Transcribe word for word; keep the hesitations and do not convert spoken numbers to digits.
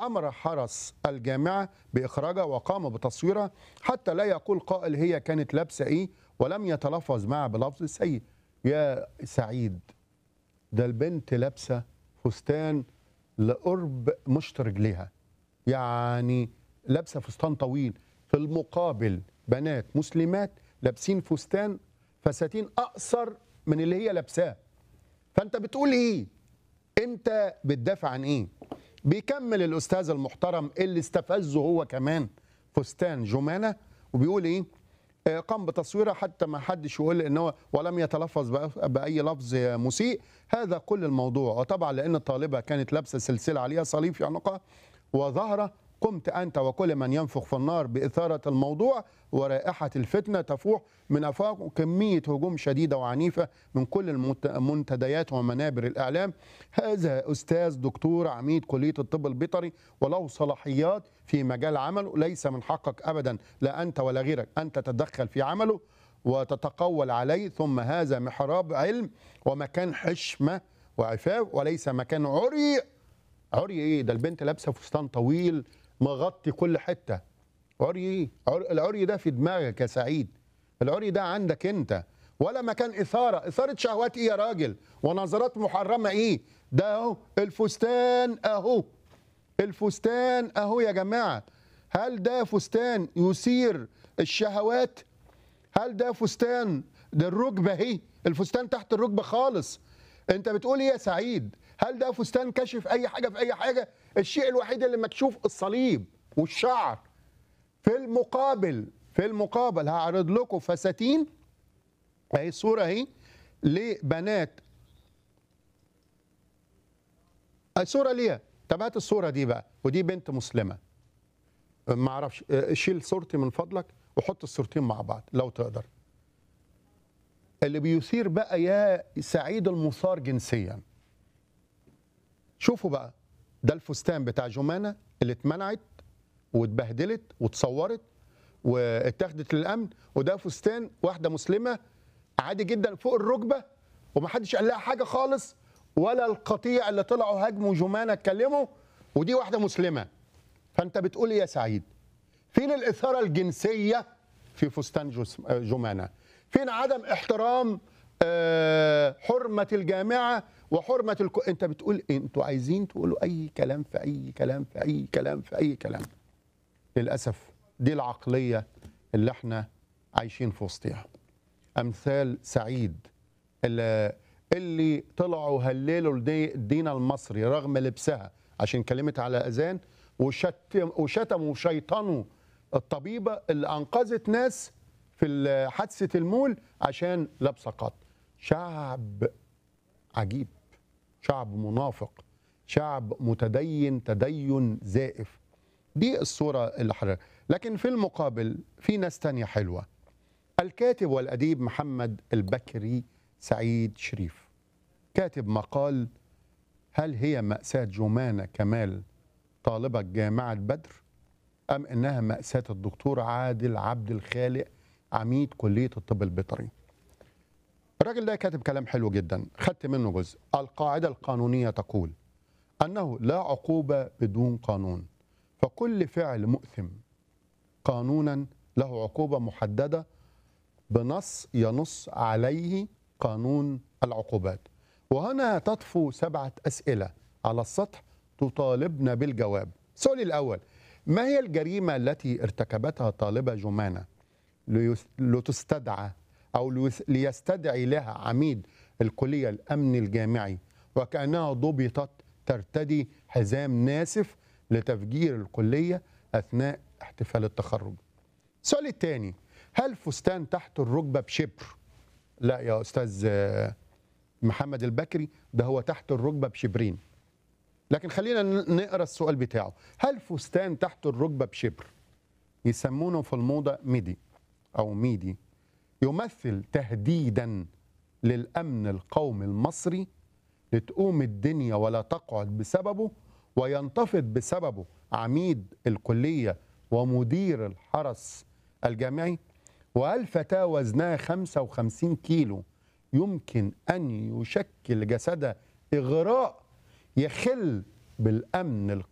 وأمر حرس الجامعة بإخراجها وقام بتصويرها حتى لا يقول قائل هي كانت لابسة إيه، ولم يتلفظ معها بلفظ السيء. يا سعيد، ده البنت لابسة فستان لقرب مشط رجليها، يعني لابسة فستان طويل. في المقابل بنات مسلمات لابسين فستان فساتين أقصر من اللي هي لابساه. فأنت بتقول إيه؟ أنت بتدافع عن إيه؟ بيكمل الأستاذ المحترم اللي استفزه هو كمان فستان جمانة وبيقول إيه؟ آه، قام بتصويرها حتى ما حدش يقول ان هو ولم يتلفظ بأ- باي لفظ مسيء. هذا كل الموضوع. وطبعا لان الطالبه كانت لابسه سلسله عليها صليب في عنقها وظهره، قمت انت وكل من ينفخ في النار باثاره الموضوع ورائحه الفتنه تفوح من افاق كميه هجوم شديده وعنيفه من كل المنت- المنتديات ومنابر الاعلام. هذا استاذ دكتور عميد كليه الطب البيطري وله صلاحيات في مجال عمله، ليس من حقك ابدا لا انت ولا غيرك ان تتدخل في عمله وتتقول عليه. ثم هذا محراب علم ومكان حشمه وعفاف وليس مكان عري. عري ايه؟ ده البنت لابسه فستان طويل مغطي كل حته. عري ايه؟ عري العري ده في دماغك يا سعيد، العري ده عندك انت، ولا مكان اثاره. اثاره شهوات ايه يا راجل؟ ونظرات محرمه ايه؟ ده اهو الفستان اهو، الفستان اهو يا جماعه. هل ده فستان يثير الشهوات؟ هل ده فستان؟ ده الركبه اهي، الفستان تحت الركبه خالص. انت بتقول ايه يا سعيد؟ هل ده فستان كشف اي حاجه في اي حاجه؟ الشيء الوحيد اللي مكشوف الصليب والشعر. في المقابل في المقابل هعرض لكم فساتين اهي، صوره اهي لبنات، صوره ليها. طب هات الصوره دي بقى، ودي بنت مسلمه. ما اعرفش، شيل صورتي من فضلك وحط الصورتين مع بعض لو تقدر. اللي بيثير بقى يا سعيد المثار جنسيا. شوفوا بقى، ده الفستان بتاع جمانة اللي اتمنعت واتبهدلت واتصورت واتاخدت للامن، وده فستان واحده مسلمه عادي جدا فوق الركبه ومحدش قال لها حاجه خالص، ولا القطيع اللي طلعوا هاجموا جمانة اتكلموا، ودي واحده مسلمه. فانت بتقول ايه يا سعيد؟ فين الاثاره الجنسيه في فستان جس- جمانة؟ فين عدم احترام آه، حرمه الجامعه وحرمه الك... انت بتقول إيه؟ انتوا عايزين تقولوا اي كلام في اي كلام في اي كلام في اي كلام. للاسف دي العقليه اللي احنا عايشين في وسطها. امثال سعيد اللي, اللي طلعوا هللوا الدي- الدين المصري رغم لبسها عشان كلمت على اذان، وشتم وشتموا وشيطنوا الطبيبه اللي انقذت ناس في حادثه المول عشان لابسه قط. شعب عجيب، شعب منافق، شعب متدين تدين زائف. دي الصورة اللي حضرتك. لكن في المقابل في ناس تانية حلوة. الكاتب والأديب محمد البكري سعيد شريف كاتب مقال: هل هي مأساة جمانة كمال طالبة جامعة بدر أم إنها مأساة الدكتور عادل عبد الخالق عميد كلية الطب البيطري؟ الراجل ده كاتب كلام حلو جدا، خدت منه جزء. القاعدة القانونية تقول أنه لا عقوبة بدون قانون، فكل فعل مؤثم قانونا له عقوبة محددة بنص ينص عليه قانون العقوبات. وهنا تطفو سبعة أسئلة على السطح تطالبنا بالجواب. السؤال الأول: ما هي الجريمة التي ارتكبتها طالبة جمانة ليس- لتستدعى أو ليس- ليستدعي لها عميد الكلية الأمن الجامعي وكأنها ضبطت ترتدي حزام ناسف لتفجير الكلية أثناء احتفال التخرج؟ السؤال الثاني: هل فستان تحت الركبة بشبر؟ لا يا أستاذ آه، محمد البكري، ده هو تحت الركبة بشبرين. لكن خلينا ن- نقرأ السؤال بتاعه. هل فستان تحت الركبة بشبر، يسمونه في الموضة ميدي أو ميدي، يمثل تهديدا للأمن القومي المصري لتقوم الدنيا ولا تقعد بسببه وينتفض بسببه عميد الكلية ومدير الحرس الجامعي؟ وهل فتاة وزنها خمسة وخمسين كيلو يمكن أن يشكل جسدها إغراء يخل بالأمن